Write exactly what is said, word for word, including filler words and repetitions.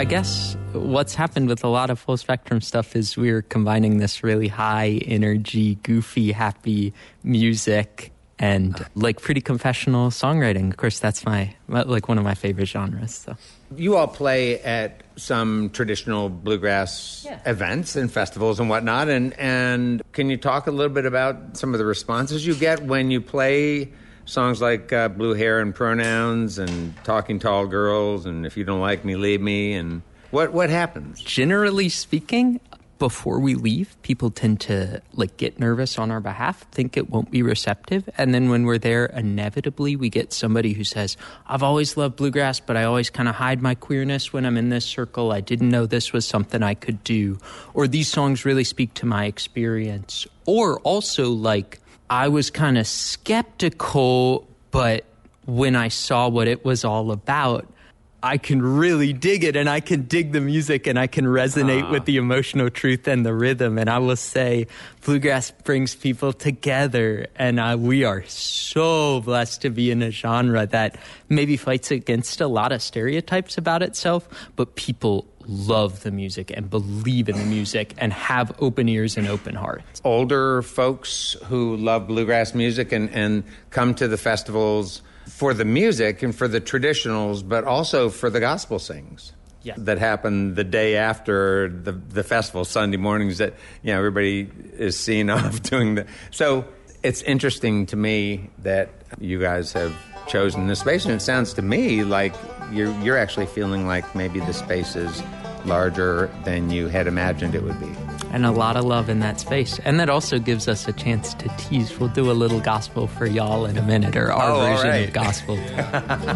I guess what's happened with a lot of Full Spectrum stuff is we're combining this really high energy, goofy, happy music and like pretty confessional songwriting. Of course, that's my, like one of my favorite genres. So. You all play at some traditional bluegrass yeah. events and festivals and whatnot. And, and can you talk a little bit about some of the responses you get when you play songs like uh, Blue Hair and Pronouns and Talking Tall Girls and If You Don't Like Me, Leave Me? And what, what happens? Generally speaking, before we leave, people tend to like get nervous on our behalf, think it won't be receptive. And then when we're there, inevitably we get somebody who says, I've always loved bluegrass, but I always kind of hide my queerness when I'm in this circle. I didn't know this was something I could do. Or these songs really speak to my experience. Or also like, I was kind of skeptical, but when I saw what it was all about, I can really dig it, and I can dig the music, and I can resonate uh. with the emotional truth and the rhythm. And I will say bluegrass brings people together, and I, we are so blessed to be in a genre that maybe fights against a lot of stereotypes about itself, but people love the music and believe in the music and have open ears and open hearts. Older folks who love bluegrass music and, and come to the festivals for the music and for the traditionals, but also for the gospel sings yeah. that happen the day after the the festival, Sunday mornings that, you know, everybody is seen off doing the... So it's interesting to me that you guys have chosen this space, and it sounds to me like you're you're actually feeling like maybe the space is larger than you had imagined it would be. And a lot of love in that space. And that also gives us a chance to tease. We'll do a little gospel for y'all in a minute, or our oh, version right. of gospel.